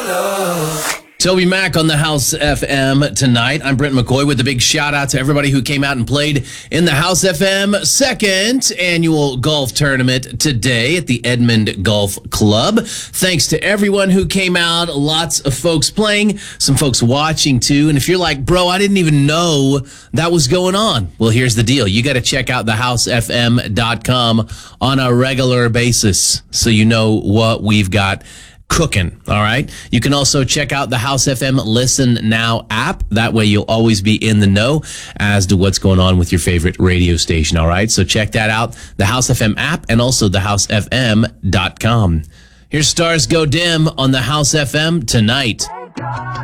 Toby Mac on the House FM tonight. I'm Brent McCoy with a big shout out to everybody who came out and played in the House FM second annual golf tournament today at the Edmond Golf Club. Thanks to everyone who came out. Lots of folks playing, some folks watching too. And if you're like, bro, I didn't even know that was going on. Well, here's the deal. You got to check out thehousefm.com on a regular basis so you know what we've got cooking. All right. You can also check out the House FM Listen Now app. That way you'll always be in the know as to what's going on with your favorite radio station. All right. So check that out. The House FM app and also thehousefm.com. Here's Stars Go Dim on the House FM tonight.